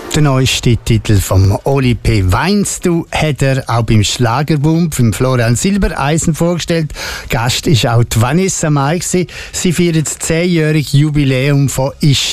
Der neueste Titel vom Oli P. Weinstu hat er auch beim Schlagerbund vom Florian Silbereisen vorgestellt. Gast ist auch die Vanessa Mai. Sie feiert das 10-jährige Jubiläum von «Ich